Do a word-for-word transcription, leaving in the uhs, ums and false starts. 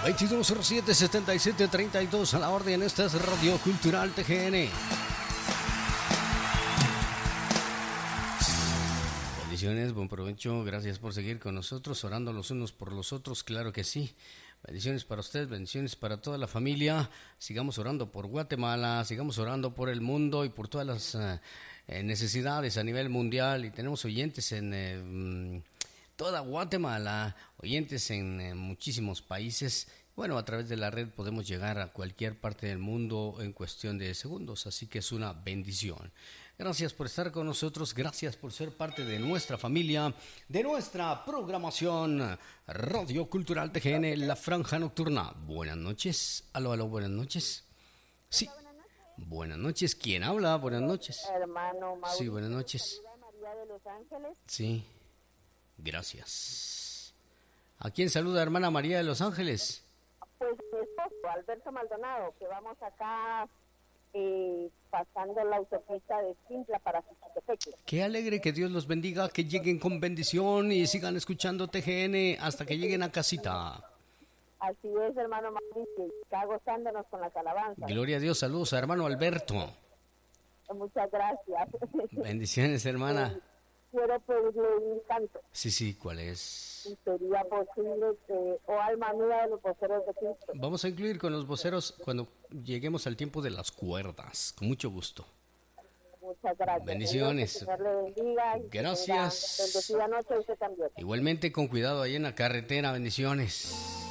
veintidós cero siete, setenta y siete treinta y dos a la orden. Esta es Radio Cultural T G N. Bendiciones, buen provecho, gracias por seguir con nosotros, orando los unos por los otros, claro que sí. Bendiciones para usted, bendiciones para toda la familia. Sigamos orando por Guatemala, sigamos orando por el mundo y por todas las uh, necesidades a nivel mundial. Y tenemos oyentes en eh, toda Guatemala, oyentes en eh, muchísimos países. Bueno, a través de la red podemos llegar a cualquier parte del mundo en cuestión de segundos, así que es una bendición. Gracias por estar con nosotros, gracias por ser parte de nuestra familia, de nuestra programación Radio Cultural T G N, La Franja Nocturna. Buenas noches, aló, aló, buenas noches. Sí, Hola, buenas noches. Buenas noches, ¿quién habla? Buenas noches. Hermano Mauricio. Sí, buenas noches. María de Los Ángeles. Sí, gracias. ¿A quién saluda, hermana María de Los Ángeles? Pues mi esposo, Alberto Maldonado, que vamos acá eh, pasando la autopista de Esquintla para Xicotepeque. Qué alegre, que Dios los bendiga, que lleguen con bendición y sigan escuchando T G N hasta que lleguen a casita. Así es, hermano Mauricio, está gozándonos con las alabanzas. Gloria a Dios, saludos a hermano Alberto. Muchas gracias. Bendiciones, hermana. Quiero pedirle un canto. Sí, sí, ¿cuál es? Si sería posible que, o alma mía de los voceros de Cristo. Vamos a incluir con los voceros cuando lleguemos al tiempo de las cuerdas, con mucho gusto. Muchas gracias. Bendiciones. Que Dios le bendiga. Gracias. Bendecida noche, usted también. Igualmente, con cuidado ahí en la carretera, bendiciones.